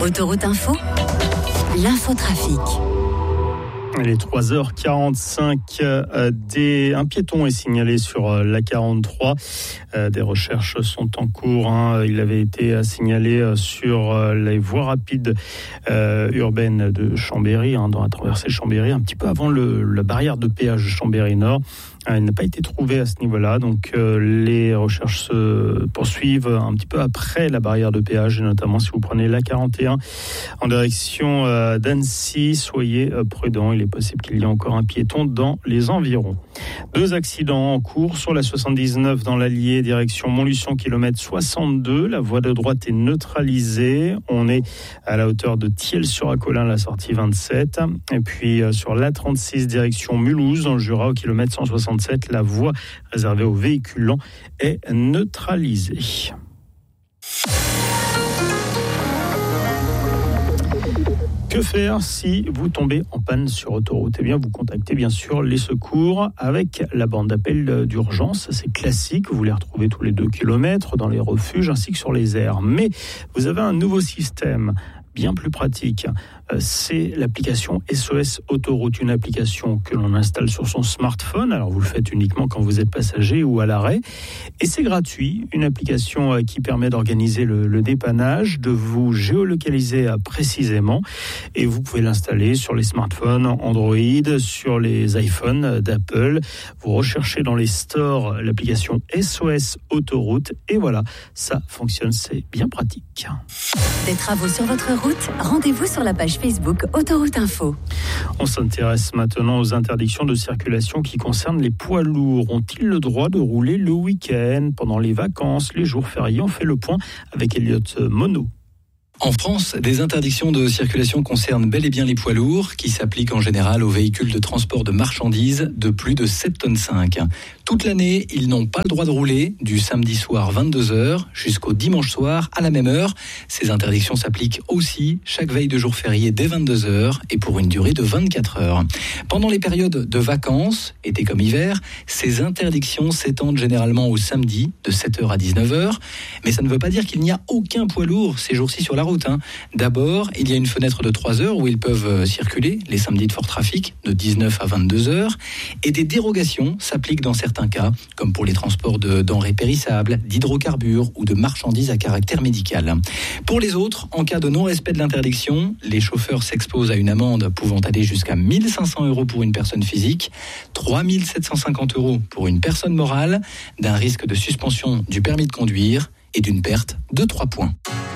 Autoroute Info, l'infotrafic. Il est 3h45. Un piéton est signalé sur la 43. Des recherches sont en cours. Il avait été signalé sur les voies rapides urbaines de Chambéry, dans la traversée Chambéry, un petit peu avant la barrière de péage de Chambéry-Nord. Il n'a pas été trouvé à ce niveau-là, donc les recherches se poursuivent un petit peu après la barrière de péage, et notamment si vous prenez la 41 en direction d'Annecy, soyez prudents, il est possible qu'il y ait encore un piéton dans les environs. 2 accidents en cours sur la 79 dans l'Allier, direction Montluçon, kilomètre 62, la voie de droite est neutralisée, on est à la hauteur de Thiel-sur-Acolin, la sortie 27, et puis sur la 36 direction Mulhouse, dans le Jura, au kilomètre 167, la voie réservée aux véhicules lents est neutralisée. Que faire si vous tombez en panne sur autoroute ? Eh bien, vous contactez bien sûr les secours avec la bande d'appel d'urgence. C'est classique, vous les retrouvez tous les 2 km dans les refuges ainsi que sur les aires. Mais vous avez un nouveau système bien plus pratique. C'est l'application SOS Autoroute, une application que l'on installe sur son smartphone. Alors vous le faites uniquement quand vous êtes passager ou à l'arrêt. Et c'est gratuit, une application qui permet d'organiser le dépannage, de vous géolocaliser précisément. Et vous pouvez l'installer sur les smartphones Android, sur les iPhones d'Apple. Vous recherchez dans les stores l'application SOS Autoroute. Et voilà, ça fonctionne, c'est bien pratique. Des travaux sur votre route ? Rendez-vous sur la page Facebook Autoroute Info. On s'intéresse maintenant aux interdictions de circulation qui concernent les poids lourds. Ont-ils le droit de rouler le week-end, pendant les vacances, les jours fériés ? On fait le point avec Elliot Monod. En France, des interdictions de circulation concernent bel et bien les poids lourds, qui s'appliquent en général aux véhicules de transport de marchandises de plus de 7,5 tonnes. Toute l'année, ils n'ont pas le droit de rouler du samedi soir 22h jusqu'au dimanche soir à la même heure. Ces interdictions s'appliquent aussi chaque veille de jour férié dès 22h et pour une durée de 24 heures. Pendant les périodes de vacances, été comme hiver, ces interdictions s'étendent généralement au samedi de 7h à 19h. Mais ça ne veut pas dire qu'il n'y a aucun poids lourd ces jours-ci sur la route. D'abord, il y a une fenêtre de 3 heures où ils peuvent circuler les samedis de fort trafic de 19 à 22 heures et des dérogations s'appliquent dans certains cas, comme pour les transports de denrées périssables, d'hydrocarbures ou de marchandises à caractère médical. Pour les autres, en cas de non-respect de l'interdiction, les chauffeurs s'exposent à une amende pouvant aller jusqu'à 1 500 € pour une personne physique, 3 750 € pour une personne morale, d'un risque de suspension du permis de conduire et d'une perte de 3 points.